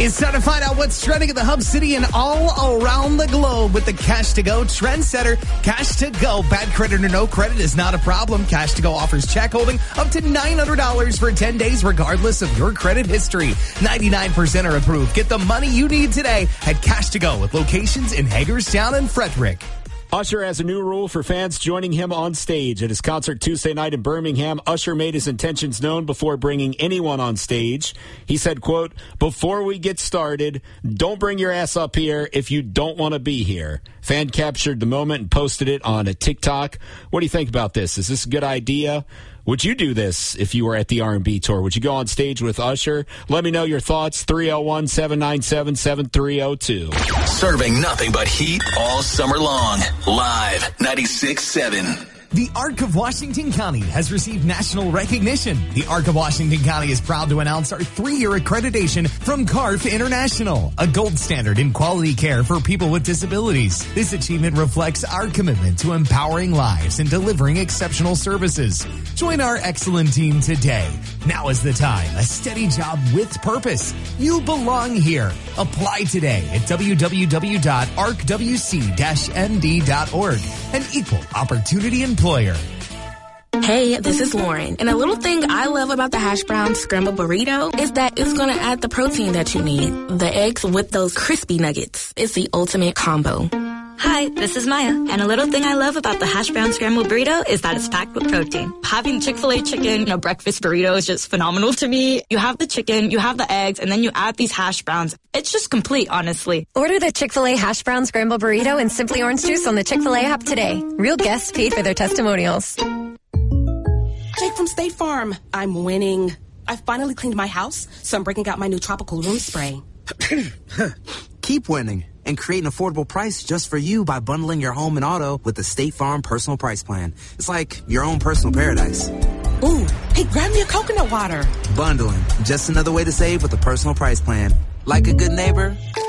It's time to find out what's trending in the Hub City and all around the globe with the Cash to Go trendsetter. Cash to Go, bad credit or no credit is not a problem. Cash to Go offers check holding up to $900 for 10 days regardless of your credit history. 99% are approved. Get the money you need today at Cash to Go with locations in Hagerstown and Frederick. Usher has a new rule for fans joining him on stage. At his concert Tuesday night in Birmingham, Usher made his intentions known before bringing anyone on stage. He said, quote, "Before we get started, don't bring your ass up here if you don't want to be here." Fan captured the moment and posted it on a TikTok. What do you think about this? Is this a good idea? Would you do this if you were at the R&B tour? Would you go on stage with Usher? Let me know your thoughts. 301-797-7302. Serving nothing but heat all summer long. Live 96.7. The Arc of Washington County has received national recognition. The Arc of Washington County is proud to announce our 3-year accreditation from CARF International, a gold standard in quality care for people with disabilities. This achievement reflects our commitment to empowering lives and delivering exceptional services. Join our excellent team today. Now is the time. A steady job with purpose. You belong here. Apply today at www.arcwc-nd.org. An equal opportunity employer. Hey, this is Lauren, and a little thing I love about the hash brown scrambled burrito is that it's going to add the protein that you need. The eggs with those crispy nuggets. It's the ultimate combo. Hi, this is Maya, and a little thing I love about the hash brown scrambled burrito is that it's packed with protein. Having Chick-fil-A chicken in a breakfast burrito is just phenomenal to me. You have the chicken, you have the eggs, and then you add these hash browns. It's just complete, honestly. Order the Chick-fil-A hash brown scrambled burrito and Simply Orange Juice on the Chick-fil-A app today. Real guests paid for their testimonials. Jake from State Farm. I'm winning. I finally cleaned my house, so I'm breaking out my new tropical room spray. Keep winning and create an affordable price just for you by bundling your home and auto with the State Farm Personal Price Plan. It's like your own personal paradise. Ooh, hey, grab me a coconut water. Bundling, just another way to save with a personal price plan. Like a good neighbor,